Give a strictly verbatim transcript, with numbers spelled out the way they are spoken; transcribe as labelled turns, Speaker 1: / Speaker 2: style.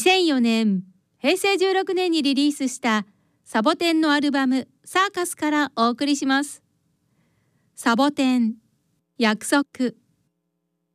Speaker 1: せんよねん、へいせいじゅうろくねんにリリースしたサボテンのアルバムサーカスからお送りします。サボテン、約束。